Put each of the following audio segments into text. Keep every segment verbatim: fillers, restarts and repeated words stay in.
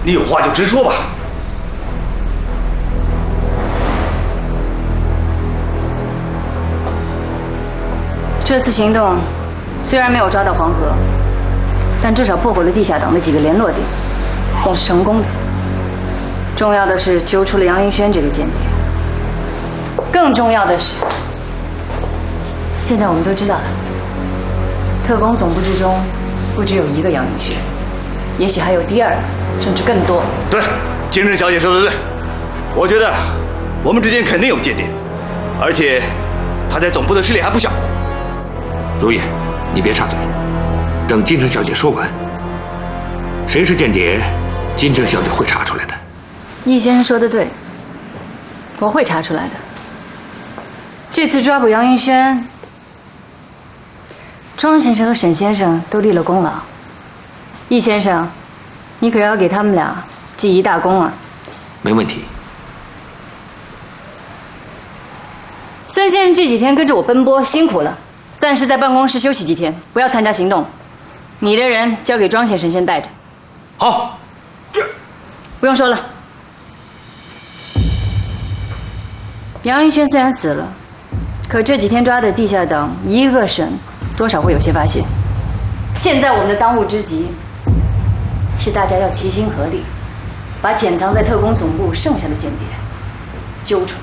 你有话就直说吧。 这次行动虽然没有抓到黄河，但至少破获了地下党的几个联络点，算是成功的。重要的是揪出了杨云轩这个间谍。更重要的是，现在我们都知道了，特工总部之中不只有一个杨云轩，也许还有第二个，甚至更多。 对，金正小姐说的对，我觉得我们之间肯定有间谍，而且他在总部的势力还不小。 如也，你别插嘴，等金正小姐说完。谁是间谍，金正小姐会查出来的。 易先生说的对，我会查出来的。这次抓捕杨云轩，庄先生和沈先生都立了功劳。易先生，你可要给他们俩记一大功啊！ 没问题。 孙先生这几天跟着我奔波，辛苦了，暂时在办公室休息几天，不要参加行动。你的人交给庄先生先带着。 好， 不用说了。杨云轩虽然死了，可这几天抓的地下党一个审，多少会有些发现。现在我们的当务之急是大家要齐心合力，把潜藏在特工总部剩下的间谍揪出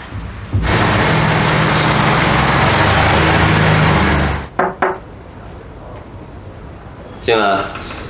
来。 进来。